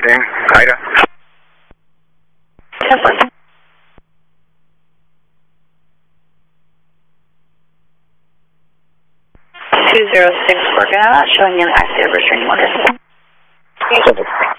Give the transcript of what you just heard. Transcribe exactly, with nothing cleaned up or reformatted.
Connecting. Ida. ten four. two zero six, we're going to showing an active restraining order.